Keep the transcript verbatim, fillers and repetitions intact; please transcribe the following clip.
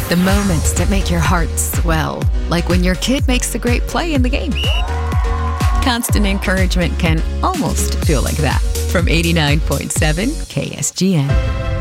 The moments that make your heart swell, like when your kid makes a great play in the game. Constant encouragement can almost feel like that. From eighty-nine point seven K S G N.